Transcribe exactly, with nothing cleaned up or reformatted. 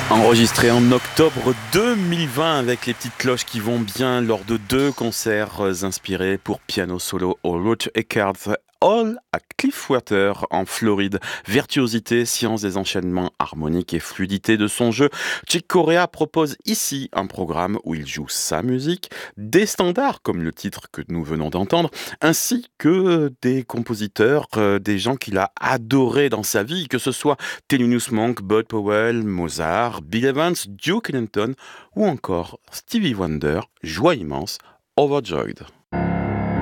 Enregistré en octobre deux mille vingt avec les petites cloches qui vont bien lors de deux concerts inspirés pour piano solo au Roach Eckerd Hall à Cliffwater en Floride. Virtuosité, science des enchaînements harmoniques et fluidité de son jeu, Chick Corea propose ici un programme où il joue sa musique, des standards comme le titre que nous venons d'entendre, ainsi que des compositeurs, euh, des gens qu'il a adorés dans sa vie, que ce soit Thelonious Monk, Bud Powell, Mozart, Bill Evans, Duke Ellington ou encore Stevie Wonder, joie immense, Overjoyed.